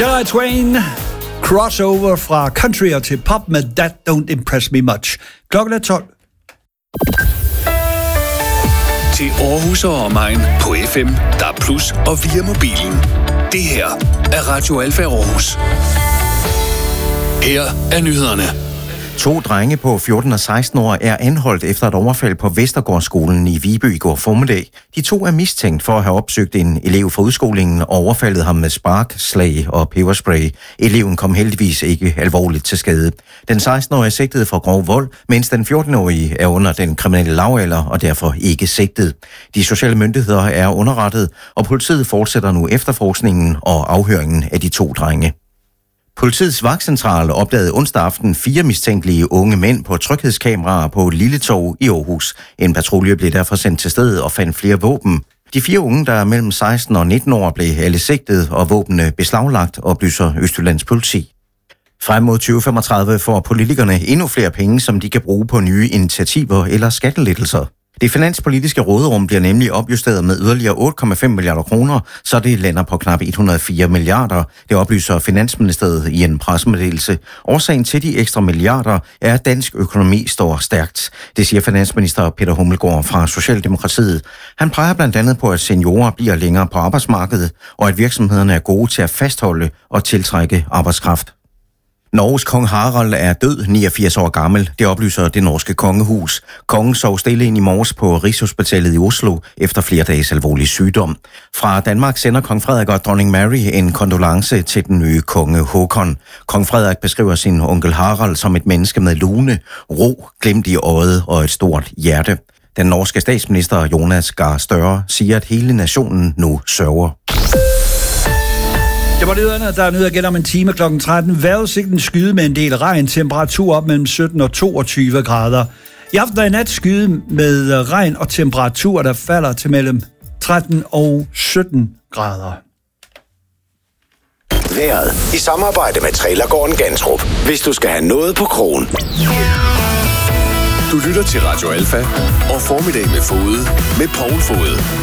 Shania Twain, crossover fra country og til pop med That Don't Impress Me Much. Klokken er 12. Til Aarhus og omegn på FM, DAB+ og via mobilen. Det her er Radio Alfa Aarhus. Her er nyhederne. 2 drenge på 14 og 16 år er anholdt efter et overfald på Vestergårdsskolen i Viby i går formiddag. De 2 er mistænkt for at have opsøgt en elev fra udskolingen og overfaldet ham med spark, slag og peberspray. Eleven kom heldigvis ikke alvorligt til skade. Den 16-årige er sigtet for grov vold, mens den 14-årige er under den kriminelle lavalder og derfor ikke sigtet. De sociale myndigheder er underrettet, og politiet fortsætter nu efterforskningen og afhøringen af de 2 drenge. Politiets vagtcentral opdagede onsdag aften 4 mistænkelige unge mænd på tryghedskameraer på Lilletorv i Aarhus. En patrulje blev derfor sendt til stedet og fandt flere våben. De 4 unge, der er mellem 16 og 19 år, blev alle sigtet og våbnene beslaglagt, oplyser Østjyllands politi. Frem mod 2035 får politikerne endnu flere penge, som de kan bruge på nye initiativer eller skattelettelser. Det finanspolitiske råderum bliver nemlig opjusteret med yderligere 8,5 milliarder kroner, så det lander på knap 104 milliarder. Det oplyser Finansministeriet i en pressemeddelelse. Årsagen til de ekstra milliarder er, at dansk økonomi står stærkt. Det siger finansminister Peter Hummelgaard fra Socialdemokratiet. Han peger blandt andet på, at seniorer bliver længere på arbejdsmarkedet, og at virksomhederne er gode til at fastholde og tiltrække arbejdskraft. Norges kong Harald er død, 89 år gammel. Det oplyser det norske kongehus. Kongen sov stille ind i morges på Rigshospitalet i Oslo efter flere dages alvorlig sygdom. Fra Danmark sender kong Frederik og dronning Mary en kondolence til den nye konge Håkon. Kong Frederik beskriver sin onkel Harald som et menneske med lune, ro, glimt i øjet og et stort hjerte. Den norske statsminister Jonas Gahr Støre siger, at hele nationen nu sørger. Det var nyhederne, der er nyheder igen om en time kl. 13. Vejrudsigten skyde med en del regn, temperatur op mellem 17 og 22 grader. I aften og i nat skyde med regn og temperatur, der falder til mellem 13 og 17 grader. Vejret i samarbejde med Trailergården Gantrup. Hvis du skal have noget på krogen. Du lytter til Radio Alfa og Formiddag med Fode med Poul Fode.